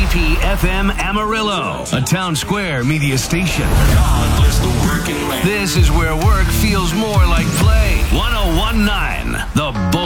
WTP-FM Amarillo, a Town Square media station. This is where work feels more like play. 101.9, The